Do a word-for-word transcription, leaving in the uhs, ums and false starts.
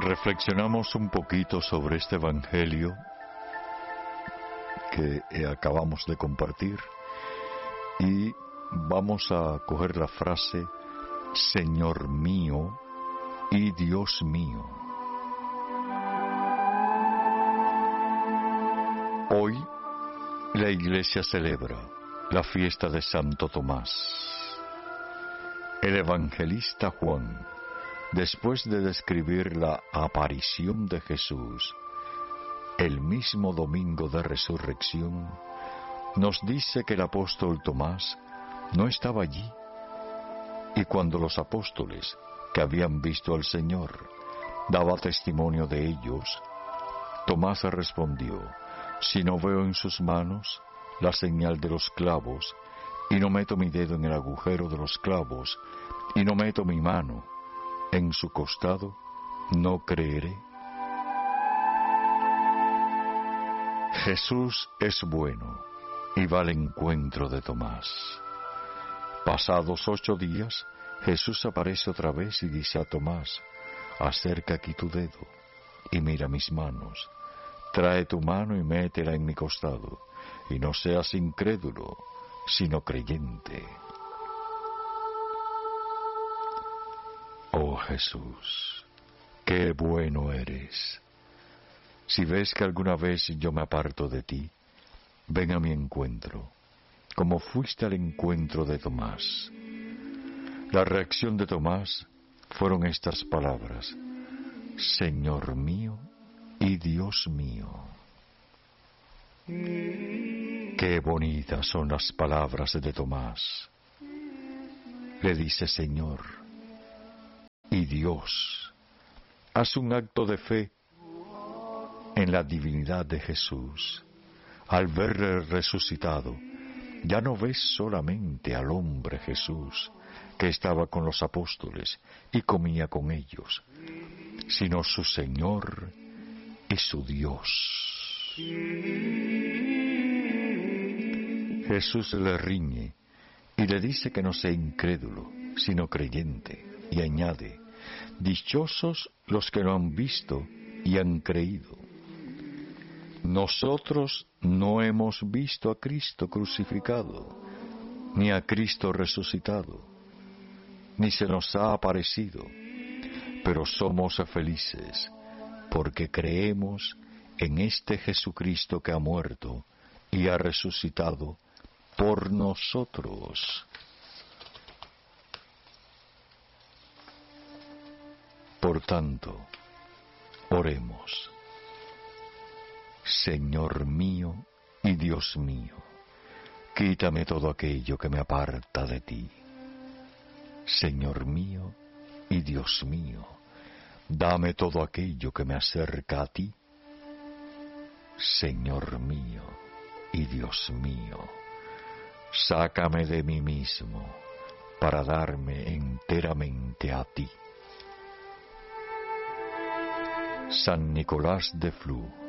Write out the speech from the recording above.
Reflexionamos un poquito sobre este evangelio que eh, acabamos de compartir y vamos a coger la frase Señor mío y Dios mío. Hoy la Iglesia celebra la fiesta de Santo Tomás. El evangelista Juan, después de describir la aparición de Jesús el mismo domingo de resurrección, nos dice que el apóstol Tomás no estaba allí, y cuando los apóstoles que habían visto al Señor daba testimonio de ellos, Tomás respondió: si no veo en sus manos la señal de los clavos, y no meto mi dedo en el agujero de los clavos, y no meto mi mano en su costado, no creeré. Jesús es bueno y va al encuentro de Tomás. Pasados ocho días, Jesús aparece otra vez y dice a Tomás: acerca aquí tu dedo y mira mis manos. Trae tu mano y métela en mi costado, y no seas incrédulo, sino creyente. Oh Jesús, qué bueno eres. Si ves que alguna vez yo me aparto de ti, ven a mi encuentro, como fuiste al encuentro de Tomás. La reacción de Tomás fueron estas palabras: Señor mío y Dios mío. Qué bonitas son las palabras de Tomás. Le dice Señor y Dios. Haz un acto de fe en la divinidad de Jesús. Al verle resucitado, ya no ves solamente al hombre Jesús que estaba con los apóstoles y comía con ellos, sino su Señor y su Dios. Jesús le riñe y le dice que no sea incrédulo, sino creyente, y añade: dichosos los que lo han visto y han creído. Nosotros no hemos visto a Cristo crucificado, ni a Cristo resucitado, ni se nos ha aparecido, pero somos felices porque creemos en este Jesucristo que ha muerto y ha resucitado por nosotros. Por tanto, oremos. Señor mío y Dios mío, quítame todo aquello que me aparta de ti. Señor mío y Dios mío, dame todo aquello que me acerca a ti. Señor mío y Dios mío, sácame de mí mismo para darme enteramente a ti. San Nicolás de Flú.